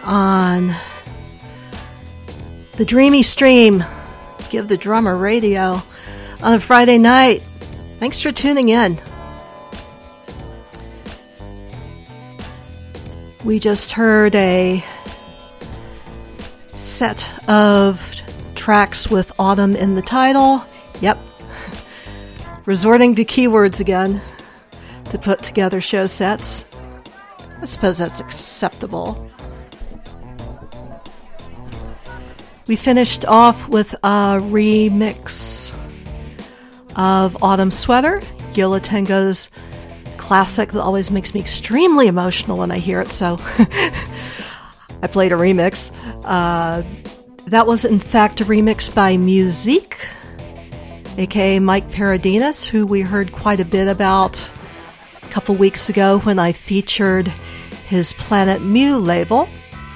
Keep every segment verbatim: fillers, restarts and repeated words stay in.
on the Dreamy Stream. Give the Drummer Radio on a Friday night. Thanks for tuning in. We just heard a set of tracks with autumn in the title. Yep. Resorting to keywords again to put together show sets. I suppose that's acceptable. We finished off with a remix of Autumn Sweater, Yo La Tengo's classic that always makes me extremely emotional when I hear it, so I played a remix. Uh, that was, in fact, a remix by Musique, aka Mike Paradinas, who we heard quite a bit about a couple weeks ago when I featured his Planet Mu label.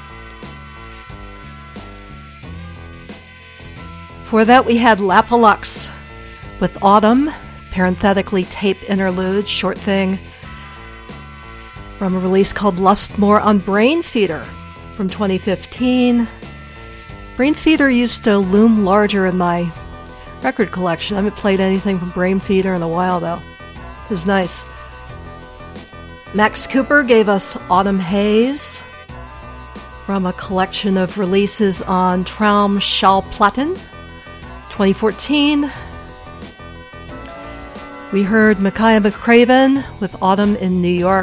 For that, we had Lapalux with Autumn, parenthetically tape interlude, short thing, from a release called Lustmore on Brainfeeder from twenty fifteen. Brainfeeder used to loom larger in my record collection. I haven't played anything from Brainfeeder in a while, though. It was nice. Max Cooper gave us Autumn Haze from a collection of releases on Traum Schallplatten, twenty fourteen. We heard Micaiah McCraven with Autumn in New York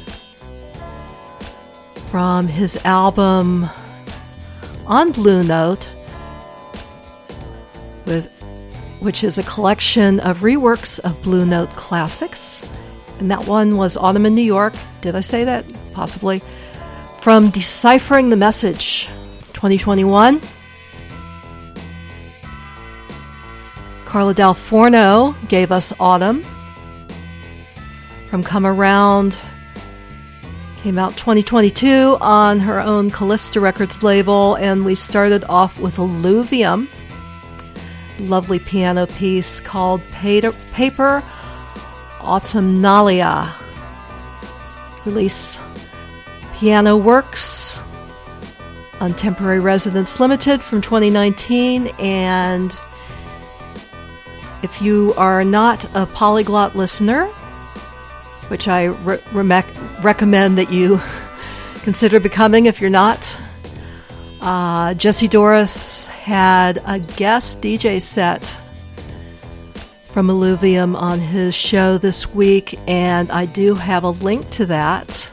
from his album On Blue Note, with which is a collection of reworks of Blue Note classics. And that one was Autumn in New York. Did I say that? Possibly. From Deciphering the Message, twenty twenty-one. Carla Del Forno gave us Autumn from Come Around. Came out twenty twenty-two on her own Callista Records label, and we started off with Alluvium, lovely piano piece called Paper Autumnalia. Release Piano Works on Temporary Residence Limited from twenty nineteen, and if you are not a polyglot listener, which I re- re- recommend that you consider becoming if you're not, uh, Jesse Doris had a guest D J set from Alluvium on his show this week, and I do have a link to that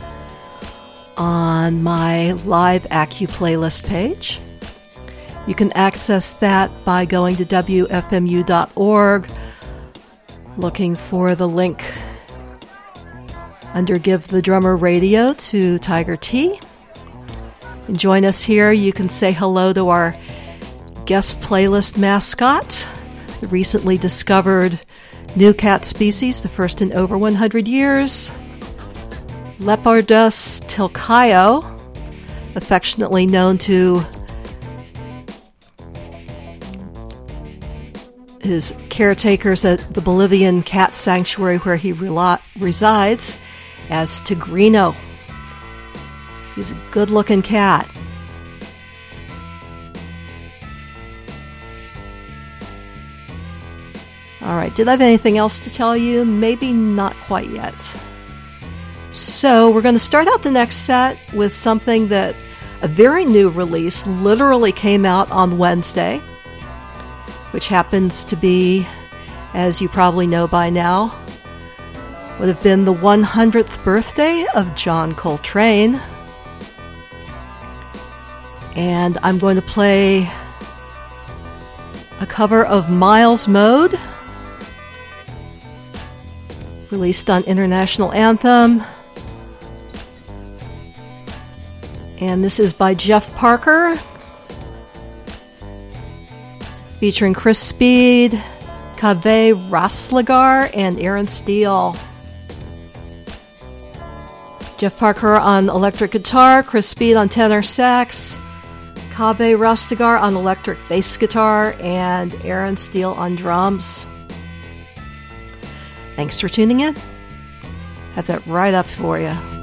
on my Live Acu playlist page. You can access that by going to W F M U dot org, looking for the link under Give the Drummer Radio to Tiger T. And join us here. You can say hello to our guest playlist mascot, the recently discovered new cat species, the first in over one hundred years, Lepardus tilcaio, affectionately known to his caretakers at the Bolivian cat sanctuary where he rela- resides as Tigrino. He's a good-looking cat. All right, did I have anything else to tell you? Maybe not quite yet. So we're going to start out the next set with something that a very new release literally came out on Wednesday, which happens to be, as you probably know by now, would have been the one hundredth birthday of John Coltrane. And I'm going to play a cover of Miles Mode, released on International Anthem. And this is by Jeff Parker, featuring Chris Speed, Kaveh Raslagar, and Aaron Steele. Jeff Parker on electric guitar, Chris Speed on tenor sax, Kaveh Raslagar on electric bass guitar, and Aaron Steele on drums. Thanks for tuning in. Have that right up for you.